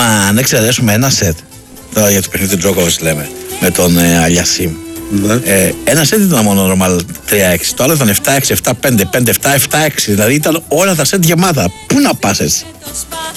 άμα αν εξαιρέσουμε ένα σετ, τώρα για το παιχνίδι του Τζόκοβιτς λέμε, με τον Αλιασίμ. Ναι. Ένα σετ ήταν μόνο normal 3-6. Το άλλο ήταν 7-6, 7-5, 5-7, 7-6. Δηλαδή ήταν όλα τα σετ γεμάτα. Πού να πας έτσι.